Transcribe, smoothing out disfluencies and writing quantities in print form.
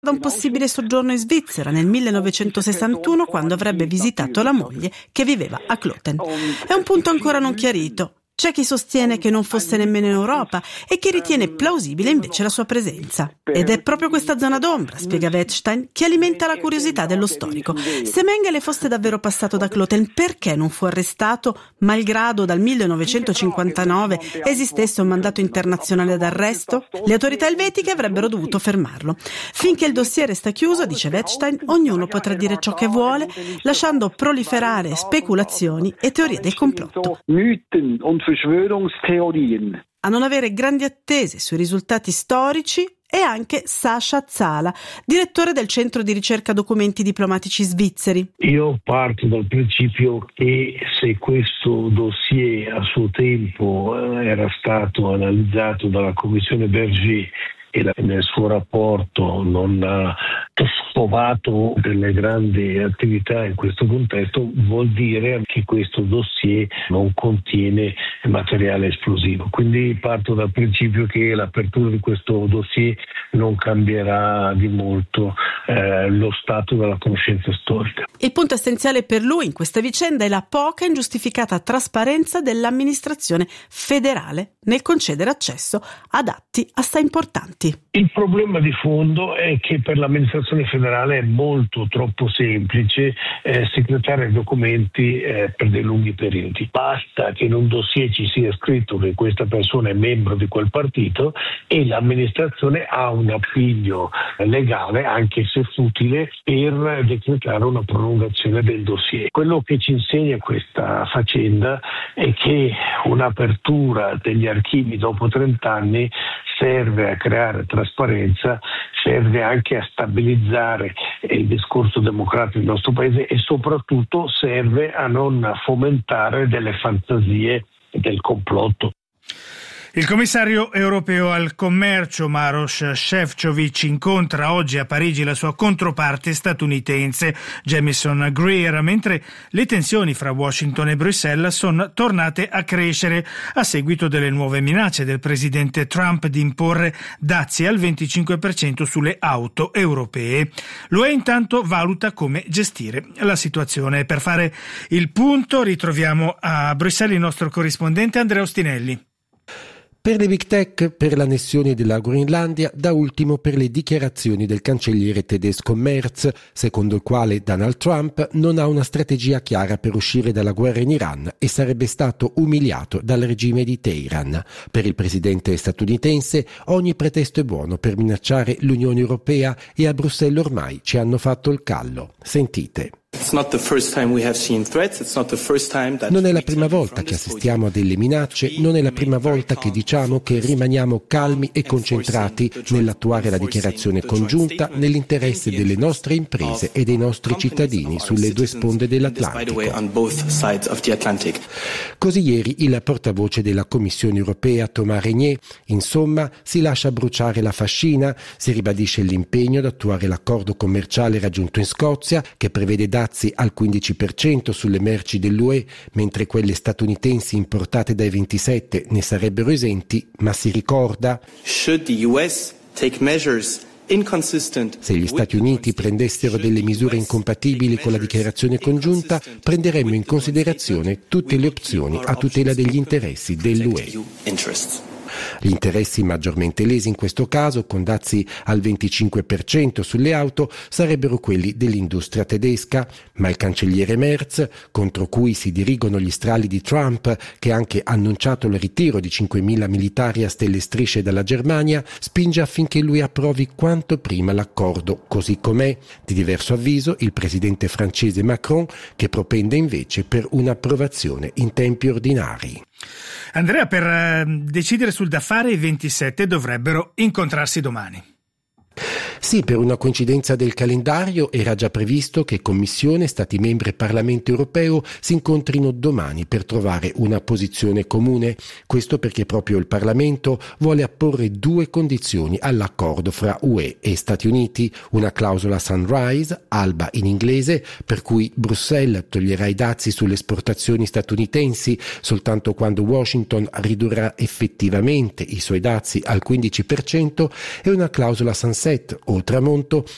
da un possibile soggiorno in Svizzera nel 1961, quando avrebbe visitato la moglie che viveva a Kloten. È un punto ancora non chiarito. C'è chi sostiene che non fosse nemmeno in Europa e chi ritiene plausibile invece la sua presenza. Ed è proprio questa zona d'ombra, spiega Wettstein, che alimenta la curiosità dello storico. Se Mengele fosse davvero passato da Kloten, perché non fu arrestato, malgrado dal 1959 esistesse un mandato internazionale d'arresto? Le autorità elvetiche avrebbero dovuto fermarlo. Finché il dossier resta chiuso, dice Wettstein, ognuno potrà dire ciò che vuole, lasciando proliferare speculazioni e teorie del complotto. A non avere grandi attese sui risultati storici è anche Sasha Zala, direttore del Centro di ricerca documenti diplomatici svizzeri. Io parto dal principio che se questo dossier a suo tempo era stato analizzato dalla Commissione Berger e nel suo rapporto non ha scovato delle grandi attività in questo contesto, vuol dire che questo dossier non contiene materiale esplosivo. Quindi parto dal principio che l'apertura di questo dossier non cambierà di molto lo stato della conoscenza storica. Il punto essenziale per lui in questa vicenda è la poca ingiustificata trasparenza dell'amministrazione federale nel concedere accesso ad atti assai importanti. Il problema di fondo è che per l'amministrazione federale è molto troppo semplice secretare documenti per dei lunghi periodi. Basta che in un dossier ci sia scritto che questa persona è membro di quel partito e l'amministrazione ha un appiglio legale, anche se futile, per decretare una prolungazione del dossier. Quello che ci insegna questa faccenda è che un'apertura degli archivi dopo 30 anni serve a creare trasparenza, serve anche a stabilizzare il discorso democratico del nostro paese e soprattutto serve a non fomentare delle fantasie del complotto. Il commissario europeo al commercio Maroš Šefčovič incontra oggi a Parigi la sua controparte statunitense Jamieson Greer, mentre le tensioni fra Washington e Bruxelles sono tornate a crescere a seguito delle nuove minacce del presidente Trump di imporre dazi al 25% sulle auto europee. L'UE intanto valuta come gestire la situazione. Per fare il punto ritroviamo a Bruxelles il nostro corrispondente Andrea Ostinelli. Per le big tech, per l'annessione della Groenlandia, da ultimo per le dichiarazioni del cancelliere tedesco Merz, secondo il quale Donald Trump non ha una strategia chiara per uscire dalla guerra in Iran e sarebbe stato umiliato dal regime di Teheran. Per il presidente statunitense ogni pretesto è buono per minacciare l'Unione Europea e a Bruxelles ormai ci hanno fatto il callo. Sentite. Non è la prima volta che assistiamo a delle minacce, non è la prima volta che diciamo che rimaniamo calmi e concentrati nell'attuare la dichiarazione congiunta nell'interesse delle nostre imprese e dei nostri cittadini sulle due sponde dell'Atlantico. Così ieri il portavoce della Commissione europea Thomas Reynier, insomma, si lascia bruciare la fascina, si ribadisce l'impegno ad attuare l'accordo commerciale raggiunto in Scozia, che prevede dazi al 15% sulle merci dell'UE, mentre quelle statunitensi importate dai 27 ne sarebbero esenti, ma si ricorda: se gli Stati Uniti prendessero delle misure incompatibili con la dichiarazione congiunta, prenderemmo in considerazione tutte le opzioni a tutela degli interessi dell'UE. Gli interessi maggiormente lesi in questo caso, con dazi al 25% sulle auto, sarebbero quelli dell'industria tedesca, ma il cancelliere Merz, contro cui si dirigono gli strali di Trump, che ha anche annunciato il ritiro di 5.000 militari a stelle e strisce dalla Germania, spinge affinché lui approvi quanto prima l'accordo, così com'è. Di diverso avviso il presidente francese Macron, che propende invece per un'approvazione in tempi ordinari. Andrea, per decidere sul da fare i 27 dovrebbero incontrarsi domani. Sì, per una coincidenza del calendario era già previsto che Commissione, Stati membri e Parlamento europeo si incontrino domani per trovare una posizione comune. Questo perché proprio il Parlamento vuole apporre due condizioni all'accordo fra UE e Stati Uniti, una clausola sunrise, ALBA in inglese, per cui Bruxelles toglierà i dazi sulle esportazioni statunitensi soltanto quando Washington ridurrà effettivamente i suoi dazi al 15%, e una clausola sunset o tramonto